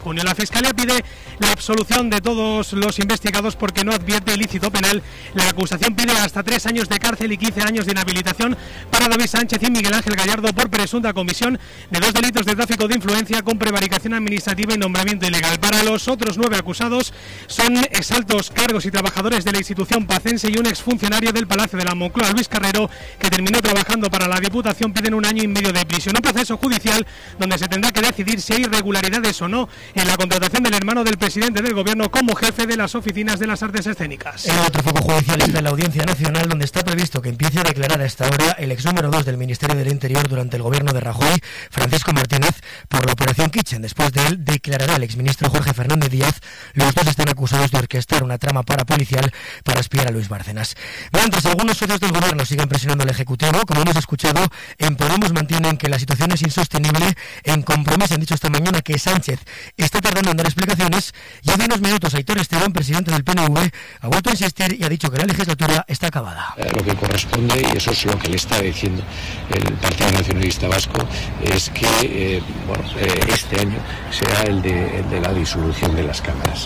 junio. La Fiscalía pide la absolución de todos los investigados porque no advierte ilícito penal. La acusación pide hasta 3 años de cárcel y 15 años de inhabilitación para David Sánchez y Miguel Ángel Gallardo por presunta comisión de 2 delitos de tráfico de influencia con prevaricación administrativa y nombramiento ilegal. Para los otros 9 acusados son exaltos cargos y trabajadores de la institución pacense y un exfuncionario del Palacio de la Moncloa, Luis Carrero, que terminó trabajando para la Diputación. Piden 1 año y medio de prisión. Un proceso judicial donde se tendrá que decidir si hay irregularidades o no en la contratación del hermano del presidente del gobierno como jefe de las oficinas de las artes escénicas. El otro foco judicial está en la Audiencia Nacional, donde está previsto que empiece a declarar a esta hora el ex número 2 del Ministerio del Interior durante el gobierno de Rajoy, Francisco Martínez, por la operación Kitchen. Después de él declarará el exministro Jorge Fernández Díaz. Los dos están acusados de orquestar una trama parapolicial para espiar a Luis Bárcenas. Mientras algunos socios del gobierno siguen presionando al Ejecutivo, como hemos escuchado, en Podemos mantienen que la situación es insostenible. En Compromís han dicho esta mañana que Sánchez está tardando en dar explicaciones, y hace unos minutos Aitor Esteban, presidente del PNV, ha vuelto a insistir y ha dicho que la legislatura está acabada. Lo que corresponde, y eso es lo que le está diciendo el Partido Nacionalista Vasco, es que este año será el de la disolución de las cámaras.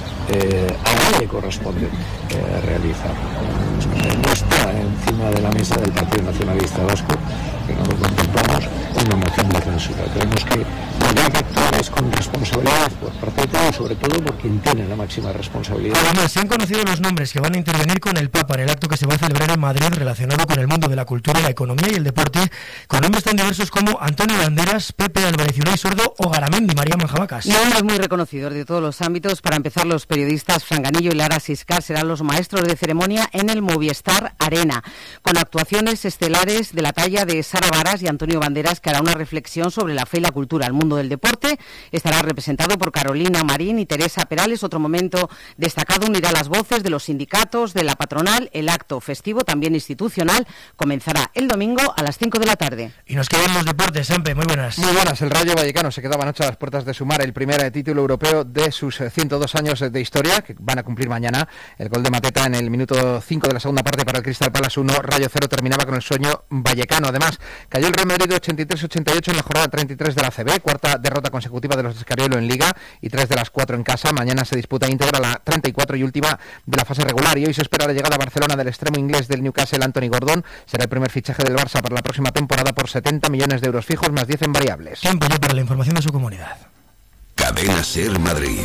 A nadie le corresponde realizar. No está encima de la mesa del Partido Nacionalista Vasco que no lo contemplamos una moción de censura. Creemos que lo que actuar es con responsabilidad por parte de todos, sobre todo por quien tiene la máxima responsabilidad. Además, se han conocido los nombres que van a intervenir con el Papa en el acto que se va a celebrar en Madrid relacionado con el mundo de la cultura, la economía y el deporte, con nombres tan diversos como Antonio Banderas, Pepe Álvarez y Unai Sordo o Garamendi, María Manjabacas. Nombres muy reconocidos de todos los ámbitos. Para empezar, los periodistas Fran Ganillo y Lara Siscar serán los maestros de ceremonia en el Movistar Arena, con actuaciones estelares de la talla de Sara Varas y Antonio Banderas, que hará una reflexión sobre la fe y la cultura. El mundo del deporte estará representado por Carolina Marín y Teresa Perales. Otro momento destacado unirá las voces de los sindicatos, de la patronal. El acto festivo, también institucional, comenzará el domingo a las 5 de la tarde. Y nos quedan los deportes, Sampe, muy buenas. Muy buenas. El Rayo Vallecano se quedaba anoche a las puertas de sumar el primer título europeo de sus 102 años de historia, que van a cumplir mañana. El gol de Mateta en el minuto 5 de la segunda parte para el Crystal Palace 1, Rayo 0, terminaba con el sueño vallecano. Además, cayó el Real Madrid 83-88 en la jornada 33 de la ACB, cuarta derrota consecutiva de los de Escariolo en Liga y 3 de las 4 en casa. Mañana se disputa íntegra la 34 y última de la fase regular, y hoy se espera la llegada a Barcelona del extremo inglés del Newcastle, Anthony Gordon. Será el primer fichaje del Barça para la próxima temporada por 70 millones de euros fijos más 10 en variables. Tiempo ya para la información de su comunidad. Cadena SER Madrid.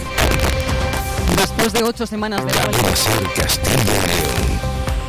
Después de 8 semanas de Cadena SER Castilla y León.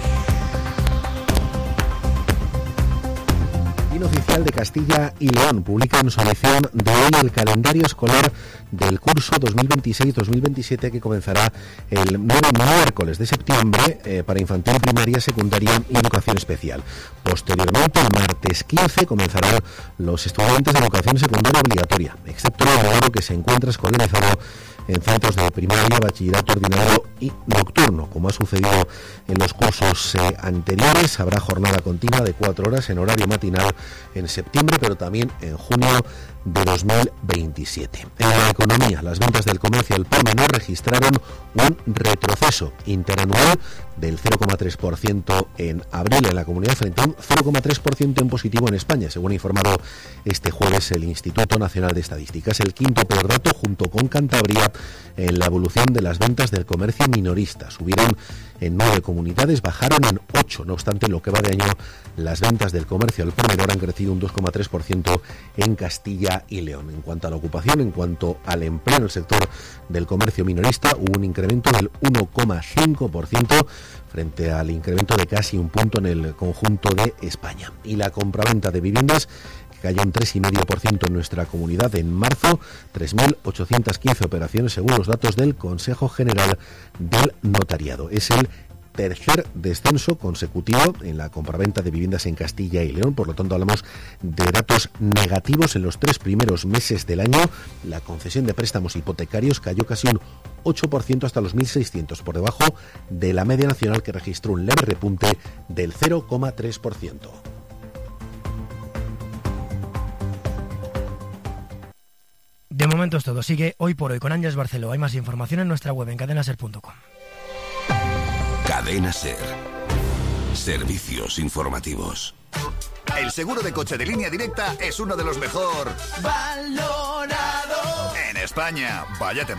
Oficial de Castilla y León publica en su edición de hoy el calendario escolar del curso 2026-2027 que comenzará el miércoles de septiembre para infantil, primaria, secundaria y educación especial. Posteriormente, el martes 15, comenzarán los estudiantes de educación secundaria obligatoria, excepto el horario que se encuentra escolarizado en centros de primaria, bachillerato ordinario y nocturno. Como ha sucedido en los cursos anteriores, habrá jornada continua de 4 horas en horario matinal en septiembre, pero también en junio de 2027. En la economía, las ventas del comercio al por menor registraron un retroceso interanual del 0,3% en abril en la comunidad frente a un 0,3% en positivo en España, según ha informado este jueves el Instituto Nacional de Estadística. Es el quinto peor dato, junto con Cantabria, en la evolución de las ventas del comercio minorista. Subieron en 9 comunidades, bajaron en 8. No obstante, en lo que va de año, las ventas del comercio al por menor han crecido un 2,3% en Castilla y León. En cuanto a la ocupación, en cuanto al empleo en el sector del comercio minorista, hubo un incremento del 1,5% frente al incremento de casi un punto en el conjunto de España. Y la compraventa de viviendas cayó un 3,5% en nuestra comunidad en marzo, 3.815 operaciones según los datos del Consejo General del Notariado. Es el tercer descenso consecutivo en la compraventa de viviendas en Castilla y León. Por lo tanto, hablamos de datos negativos en los 3 primeros meses del año. La concesión de préstamos hipotecarios cayó casi un 8% hasta los 1.600, por debajo de la media nacional, que registró un leve repunte del 0,3%. De momento es todo. Sigue Hoy por Hoy con Ángeles Barceló. Hay más información en nuestra web en cadenaser.com. Cadena SER. Servicios informativos. El seguro de coche de Línea Directa es uno de los mejor valorados en España, vaya